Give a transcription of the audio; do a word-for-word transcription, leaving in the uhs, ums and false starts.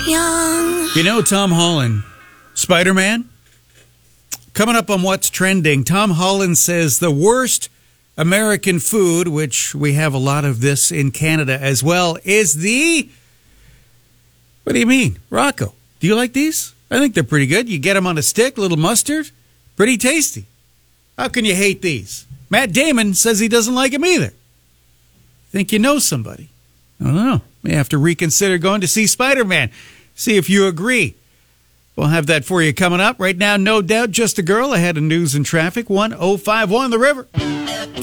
young. You know Tom Holland, Spider-Man? Coming up on What's Trending, Tom Holland says the worst American food, which we have a lot of this in Canada as well, is the... What do you mean? Rocco. Do you like these? I think they're pretty good. You get them on a stick, little mustard. Pretty tasty. How can you hate these? Matt Damon says he doesn't like them either. Think you know somebody. I don't know. May have to reconsider going to see Spider-Man. See if you agree. We'll have that for you coming up. Right now, no doubt, just a girl ahead of news and traffic. one oh five one The River.